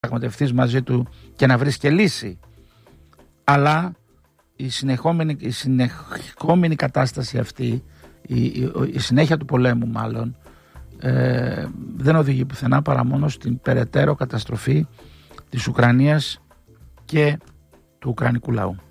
πραγματευτείς μαζί του και να βρεις και λύση. Αλλά η συνεχόμενη κατάσταση αυτή, η συνέχεια του πολέμου μάλλον, δεν οδηγεί πουθενά παρά μόνο στην περαιτέρω καταστροφή της Ουκρανίας και του ουκρανικού λαού.